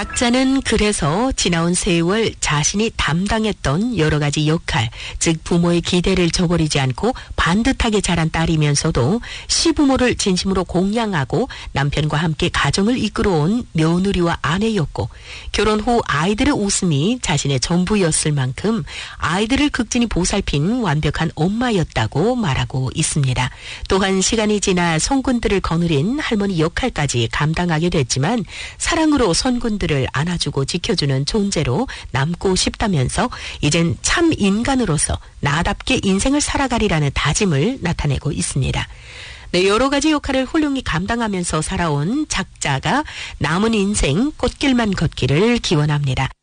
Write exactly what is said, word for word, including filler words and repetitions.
작자는 그래서 지나온 세월 자신이 담당했던 여러 가지 역할, 즉 부모의 기대를 저버리지 않고 반듯하게 자란 딸이면서도 시부모를 진심으로 공양하고 남편과 함께 가정을 이끌어온 며느리와 아내였고, 결혼 후 아이들의 웃음이 자신의 전부였을 만큼 아이들을 극진히 보살핀 완벽한 엄마였다고 말하고 있습니다. 또한 시간이 지나 손군들을 거느린 할머니 역할까지 감당하게 됐지만 사랑으로 손군들을 안아주고 지켜주는 존재로 남고 싶다면서 이젠 참 인간으로서 나답게 인생을 살아가리라는 다짐을 나타내고 있습니다. 네, 여러 가지 역할을 훌륭히 감당하면서 살아온 작자가 남은 인생 꽃길만 걷기를 기원합니다.